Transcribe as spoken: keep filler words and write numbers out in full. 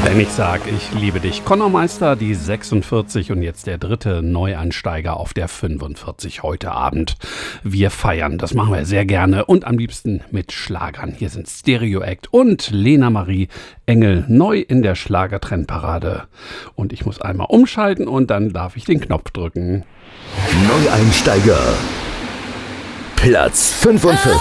Wenn ich sag, ich liebe dich. Conor Meister, die sechsundvierzig und jetzt der dritte Neuansteiger auf der fünfundvierzig heute Abend. Wir feiern, das machen wir sehr gerne und am liebsten mit Schlagern. Hier sind Stereo Act und Lena Marie Engel neu in der Schlagertrendparade. Und ich muss einmal umschalten und dann darf ich den Knopf drücken. Neueinsteiger. Platz fünfundvierzig.